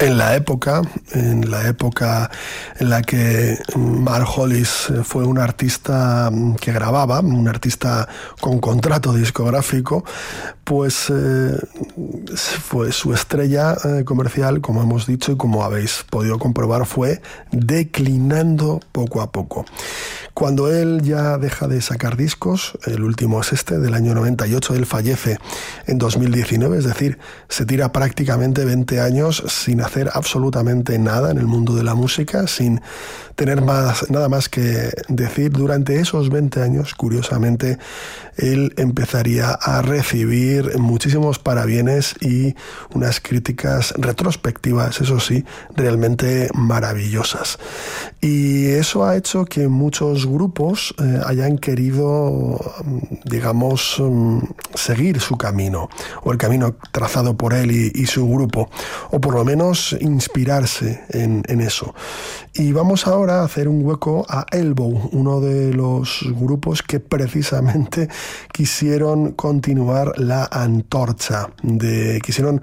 En la época en la que Mark Hollis fue un artista que grababa, un artista con contrato discográfico, pues fue su estrella comercial, como hemos dicho y como habéis podido comprobar, fue declinando poco a poco. Cuando él ya deja de sacar discos, el último es este, del año 98, él fallece en 2019, es decir, se tira prácticamente 20 años sin hacer absolutamente nada en el mundo de la música, sin tener nada más que decir. Durante esos 20 años, curiosamente, él empezaría a recibir muchísimos parabienes y unas críticas retrospectivas, eso sí, realmente maravillosas. Y eso ha hecho que muchos grupos hayan querido, digamos, seguir su camino, o el camino trazado por él y su grupo, o por lo menos inspirarse en eso. Y vamos ahora a hacer un hueco a Elbow, uno de los grupos que precisamente quisieron continuar la antorcha, quisieron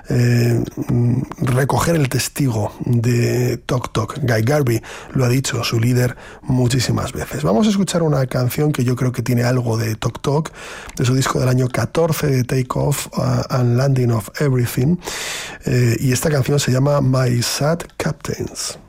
recoger el testigo de Tok Tok. Guy Garvey lo ha dicho, su líder, muchísimas veces. Vamos a escuchar una canción que yo creo que tiene algo de Tok Tok, de su disco del año 14, de Take Off and Landing of Everything, y esta canción se llama My Sad Captains.